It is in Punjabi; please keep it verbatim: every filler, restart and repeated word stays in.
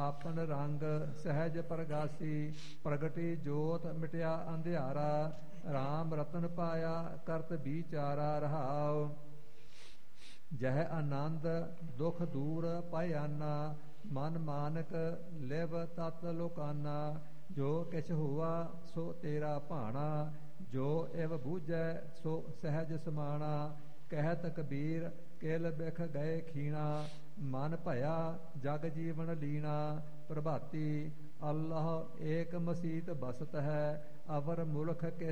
ਆਪਨ ਰੰਗ ਸਹਿਜ ਪ੍ਰਗਾਸੀ, ਪ੍ਰਗਟੀ ਜੋਤ ਮਿਟਿਆ ਅੰਧਿਆਰਾ, ਰਾਮ ਰਤਨ ਪਾਇਆ ਕਰਤ ਵਿਚਾਰਾ ਰਹਾਉ। ਜਹ ਆਨੰਦ ਦੁਖ ਦੂਰ ਪਾਇਆਨਾ, ਮਨ ਮਾਨਕ ਲਿਵ ਤਤ ਲੋਕਾਨਾ, ਜੋ ਕਿਛ ਹੁਆ ਸੋ ਤੇਰਾ ਭਾਣਾ, ਜੋ ਇਵ ਬੂਝੈ ਸੋ ਸਹਿਜ ਸਮਾਣਾ। ਕਹਿਤ ਕਬੀਰ ਕਿਲ ਬਿਖ ਗਏ ਖੀਣਾ, ਮਨ ਭਇਆ ਜਗ ਜੀਵਨ ਲੀਣਾ। ਪ੍ਰਭਾਤੀ ਅੱਲਾਹ ਏਕ ਮਸੀਤ ਬਸਤ ਹੈ, ਅਵਰ ਮੁਲਖ ਕੇ